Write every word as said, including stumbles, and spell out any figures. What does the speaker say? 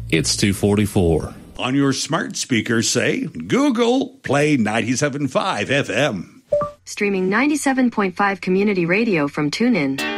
It's two forty-four. On your smart speaker, say, Google, play ninety-seven point five F M. Streaming ninety-seven point five Community Radio from TuneIn.